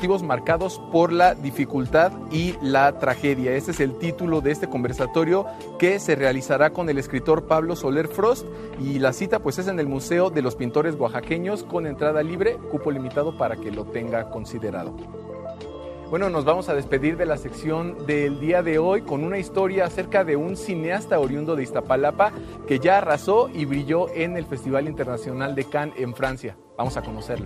motivos marcados por la dificultad y la tragedia. Este es el título de este conversatorio que se realizará con el escritor Pablo Soler Frost, y la cita pues es en el Museo de los Pintores Oaxaqueños, con entrada libre, cupo limitado para que lo tenga considerado. Bueno, nos vamos a despedir de la sección del día de hoy con una historia acerca de un cineasta oriundo de Iztapalapa que ya arrasó y brilló en el Festival Internacional de Cannes en Francia. Vamos a conocerlo.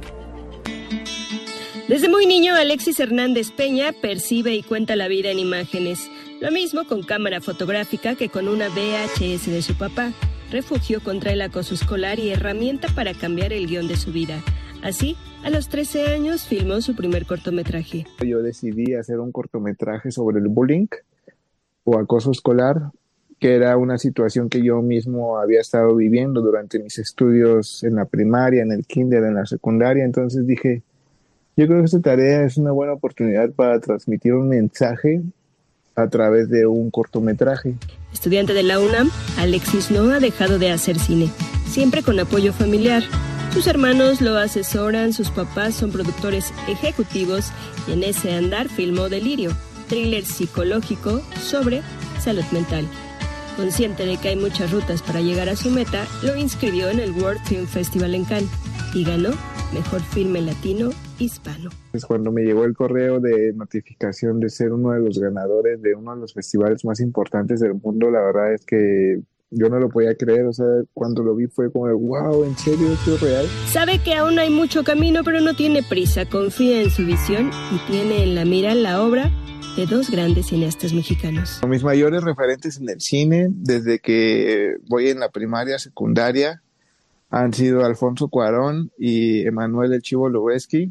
Desde muy niño, Alexis Hernández Peña percibe y cuenta la vida en imágenes. Lo mismo con cámara fotográfica que con una VHS de su papá, refugio contra el acoso escolar y herramienta para cambiar el guión de su vida. Así, a los 13 años filmó su primer cortometraje. Yo decidí hacer un cortometraje sobre el bullying o acoso escolar, que era una situación que yo mismo había estado viviendo durante mis estudios en la primaria, en el kinder, en la secundaria. Entonces dije, yo creo que esta tarea es una buena oportunidad para transmitir un mensaje a través de un cortometraje. Estudiante de la UNAM, Alexis no ha dejado de hacer cine, siempre con apoyo familiar. Sus hermanos lo asesoran, sus papás son productores ejecutivos y en ese andar filmó Delirio, thriller psicológico sobre salud mental. Consciente de que hay muchas rutas para llegar a su meta, lo inscribió en el World Film Festival en Cannes y ganó Mejor Filme Latino Hispano. Cuando me llegó el correo de notificación de ser uno de los ganadores de uno de los festivales más importantes del mundo, la verdad es que yo no lo podía creer. O sea, cuando lo vi fue como, wow, ¿en serio esto es real? Sabe que aún hay mucho camino, pero no tiene prisa, confía en su visión y tiene en la mira la obra de dos grandes cineastas mexicanos. Mis mayores referentes en el cine, desde que voy en la primaria, secundaria, han sido Alfonso Cuarón y Emanuel El Chivo Lubeski.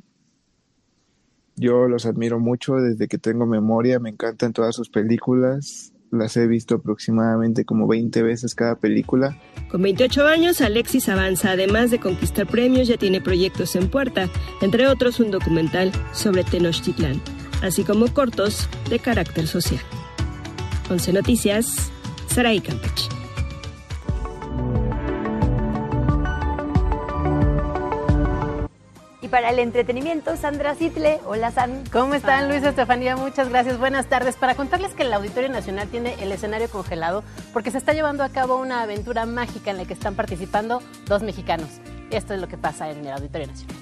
Yo los admiro mucho desde que tengo memoria, me encantan todas sus películas. Las he visto aproximadamente como 20 veces cada película. Con 28 años, Alexis avanza. Además de conquistar premios, ya tiene proyectos en puerta, entre otros un documental sobre Tenochtitlán, así como cortos de carácter social. 11 Noticias, Saraí Campeche. Y para el entretenimiento, Sandra Citle. Hola, San. ¿Cómo están, Luisa, Estefanía? Muchas gracias. Buenas tardes. Para contarles que el Auditorio Nacional tiene el escenario congelado porque se está llevando a cabo una aventura mágica en la que están participando 2 mexicanos. Esto es lo que pasa en el Auditorio Nacional.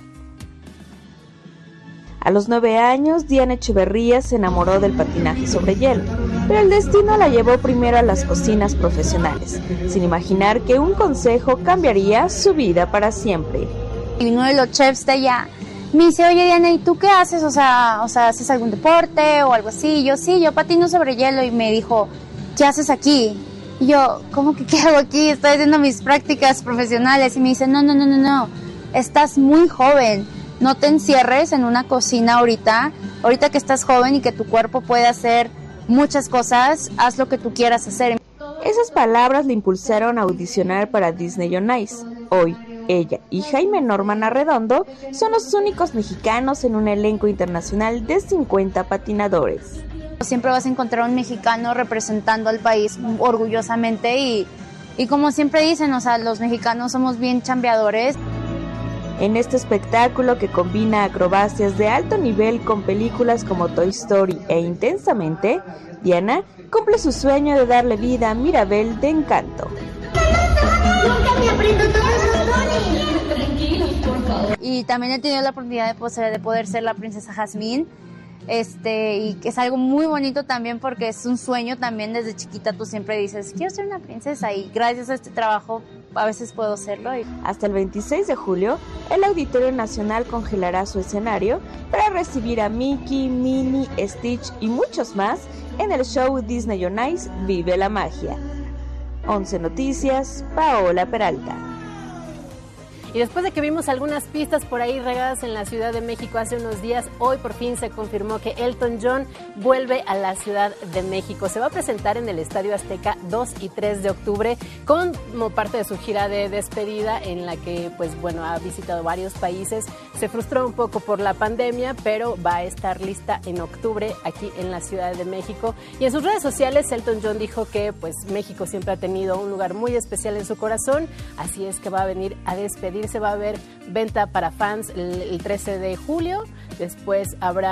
A los 9 años, Diana Echeverría se enamoró del patinaje sobre hielo, pero el destino la llevó primero a las cocinas profesionales, sin imaginar que un consejo cambiaría su vida para siempre. Y uno de los chefs de allá me dice, oye Diana, ¿y tú qué haces? O sea, ¿haces algún deporte o algo así? Y yo, sí, yo patino sobre hielo. Y me dijo, ¿qué haces aquí? Y yo, ¿cómo que qué hago aquí? Estoy haciendo mis prácticas profesionales. Y me dice, no, estás muy joven. No te encierres en una cocina ahorita que estás joven y que tu cuerpo puede hacer muchas cosas, haz lo que tú quieras hacer. Esas palabras le impulsaron a audicionar para Disney on Ice. Hoy, ella y Jaime Norman Arredondo son los únicos mexicanos en un elenco internacional de 50 patinadores. Siempre vas a encontrar un mexicano representando al país orgullosamente y como siempre dicen, o sea, los mexicanos somos bien chambeadores. En este espectáculo que combina acrobacias de alto nivel con películas como Toy Story e Intensamente, Diana cumple su sueño de darle vida a Mirabel de Encanto. Y también he tenido la oportunidad de poder ser la princesa Jazmín, y que es algo muy bonito también porque es un sueño también. Desde chiquita tú siempre dices, quiero ser una princesa, y gracias a este trabajo a veces puedo serlo. Hasta el 26 de julio, el Auditorio Nacional congelará su escenario para recibir a Mickey, Minnie, Stitch y muchos más en el show Disney on Ice Vive la Magia. 11 Noticias, Paola Peralta. Y después de que vimos algunas pistas por ahí regadas en la Ciudad de México hace unos días, hoy por fin se confirmó que Elton John vuelve a la Ciudad de México. Se va a presentar en el Estadio Azteca 2 y 3 de octubre como parte de su gira de despedida, en la que ha visitado varios países. Se frustró un poco por la pandemia, pero va a estar lista en octubre aquí en la Ciudad de México. Y en sus redes sociales Elton John dijo que México siempre ha tenido un lugar muy especial en su corazón, así es que va a venir a despedirse. Va a haber venta para fans el 13 de julio, después habrá